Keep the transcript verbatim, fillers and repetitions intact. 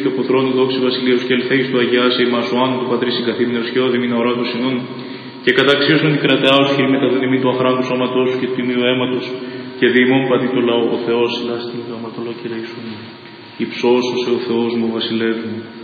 και από θρόνου δόξη βασιλείου και ελθέης του αγιάσε ημάς ο άνω του πατρί συγκαθήμενος και όδη μην αορά του συνών και καταξίωσον την κρατεάω χειρ με τα δύναμη του αχράντου σώματός σου και του τιμίου αίματος και διημών πατή το λαό ο Θεός λάστη το αματολό και ρεϊσούν. Υψώσωσε ο Θεός μου βασιλεύ μου.